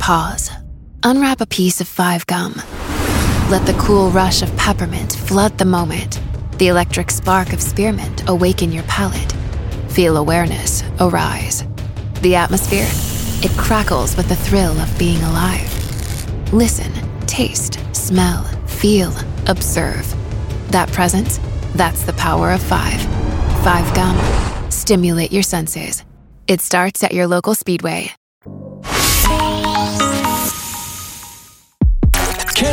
Pause. Unwrap a piece of 5 gum. Let the cool rush of peppermint flood the moment. The electric spark of spearmint awaken your palate. Feel awareness arise. The atmosphere, it crackles with the thrill of being alive. Listen, taste, smell, feel, observe. That presence, that's the power of 5. 5 gum. Stimulate your senses. It starts at your local Speedway.